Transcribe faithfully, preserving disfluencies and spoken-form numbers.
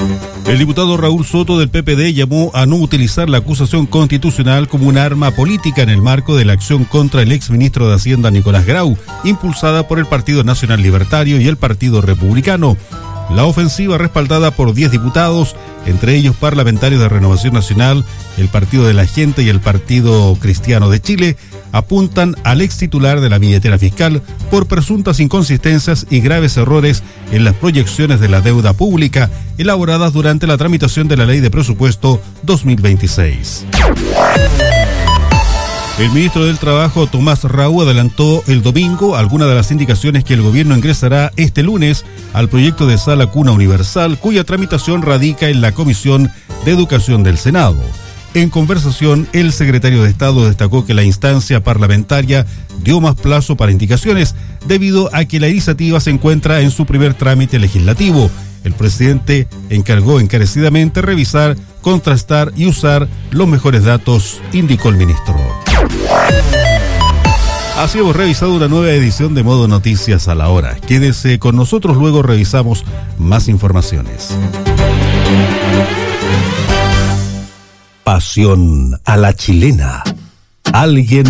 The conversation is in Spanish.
El diputado Raúl Soto del P P D llamó a no utilizar la acusación constitucional como un arma política en el marco de la acción contra el exministro de Hacienda Nicolás Grau, impulsada por el Partido Nacional Libertario y el Partido Republicano. La ofensiva, respaldada por diez diputados, entre ellos parlamentarios de Renovación Nacional, el Partido de la Gente y el Partido Cristiano de Chile, apuntan al ex titular de la billetera fiscal por presuntas inconsistencias y graves errores en las proyecciones de la deuda pública elaboradas durante la tramitación de la Ley de Presupuesto dos mil veintiséis. El ministro del Trabajo, Tomás Raúl, adelantó el domingo algunas de las indicaciones que el gobierno ingresará este lunes al proyecto de Sala Cuna Universal, cuya tramitación radica en la Comisión de Educación del Senado. En conversación, el secretario de Estado destacó que la instancia parlamentaria dio más plazo para indicaciones debido a que la iniciativa se encuentra en su primer trámite legislativo. El presidente encargó encarecidamente revisar, contrastar y usar los mejores datos, indicó el ministro. Así hemos revisado una nueva edición de Modo Noticias a la hora. Quédese con nosotros, luego revisamos más informaciones. Pasión a la chilena. Alguien